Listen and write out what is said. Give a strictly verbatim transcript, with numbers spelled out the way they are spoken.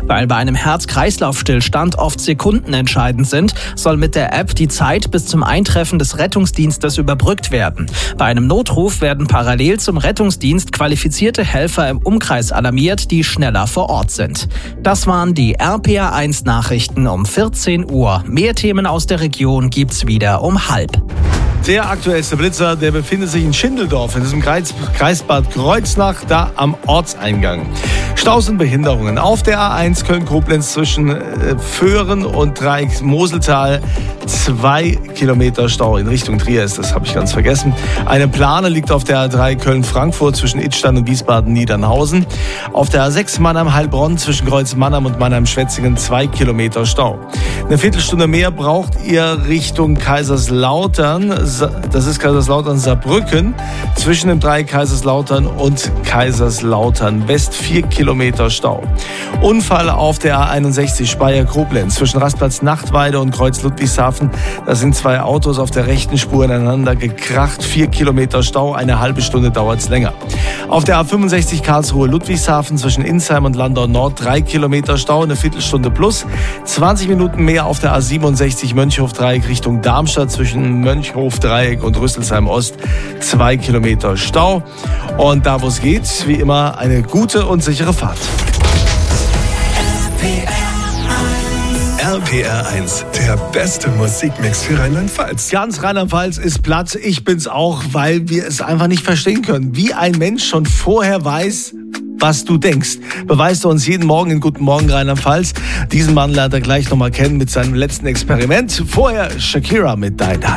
Weil bei einem Herz-Kreislauf-Stillstand oft Sekunden entscheidend sind, soll mit der App die Zeit bis zum Eintreffen des Rettungsdienstes überbrückt werden. Bei einem Notruf werden parallel zum Rettungsdienst qualifizierte Helfer im Umkreis alarmiert, die schneller vor Ort sind. Das waren die R P R eins Nachrichten um vierzehn Uhr. Mehr Themen aus der Region gibt's wieder um halb. Der aktuellste Blitzer, der befindet sich in Schindeldorf, in diesem Kreis, Kreisbad Kreuznach, da am Ortseingang. Staus und Behinderungen auf der A eins Köln-Koblenz zwischen äh, Föhren und Dreieck-Moseltal. Zwei Kilometer Stau in Richtung Trier, das habe ich ganz vergessen. Eine Plane liegt auf der A drei Köln-Frankfurt zwischen Idstein und Wiesbaden-Niedernhausen. Auf der A sechs Mannheim-Heilbronn zwischen Kreuz-Mannheim und Mannheim-Schwetzingen zwei Kilometer Stau. Eine Viertelstunde mehr braucht ihr Richtung Kaiserslautern. Das ist Kaiserslautern-Saarbrücken zwischen dem Dreieck Kaiserslautern und Kaiserslautern West vier Kilometer Stau. Unfall auf der A einundsechzig Speyer-Koblenz zwischen Rastplatz Nachtweide und Kreuz Ludwigshafen. Da sind zwei Autos auf der rechten Spur ineinander gekracht. Vier Kilometer Stau, eine halbe Stunde dauert es länger. Auf der A fünfundsechzig Karlsruhe-Ludwigshafen zwischen Insheim und Landau Nord drei Kilometer Stau, eine Viertelstunde plus. zwanzig Minuten mehr auf der A siebenundsechzig Mönchhof-Dreieck Richtung Darmstadt zwischen Mönchhof-Dreieck und Rüsselsheim-Ost zwei Kilometer Stau. Und da, wo es geht, wie immer eine gute und sichere Fahrt. R P R eins, der beste Musikmix für Rheinland-Pfalz. Ganz Rheinland-Pfalz ist platt. Ich bin's auch, weil wir es einfach nicht verstehen können. Wie ein Mensch schon vorher weiß, was du denkst, beweist er uns jeden Morgen in Guten Morgen Rheinland-Pfalz. Diesen Mann lernt er gleich nochmal kennen mit seinem letzten Experiment. Vorher Shakira mit Die Die.